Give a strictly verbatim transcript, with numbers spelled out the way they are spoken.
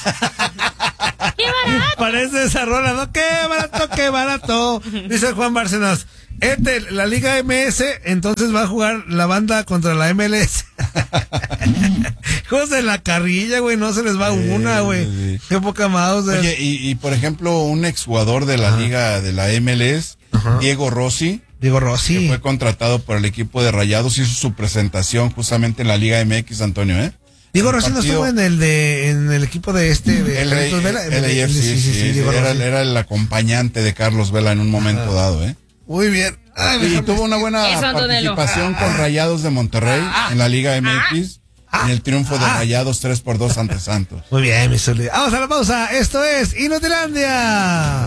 ¡Qué barato! Parece esa rola, ¿no? ¡Qué barato, qué barato! Dice Juan Bárcenas. Este, la Liga M S, entonces va a jugar la banda contra la M L S. Hijos de la carrilla, güey, no se les va Sí, una, güey. sí. Qué poca más. Oye, y, y por ejemplo, un exjugador de la Ajá. Liga de la M L S, Ajá. Diego Rossi, Diego que Rossi. fue contratado por el equipo de Rayados, hizo su presentación justamente en la Liga M X, Antonio, ¿eh? Diego Un Rossi no partido- estuvo en el de, en el equipo de este, de El, Carlitos Vela. el, el- el- Sí, sí, sí, sí, Diego era, Rossi. era el acompañante de Carlos Vela en un momento Ajá. dado, ¿eh? Muy bien. Ay, Y déjame- tuvo una buena Eso, Antonello. participación con Rayados de Monterrey en la Liga M X, en el triunfo de Rayados tres por dos ante Santos. Muy bien, mi Zuli. Vamos a la pausa. Esto es Inutilandia.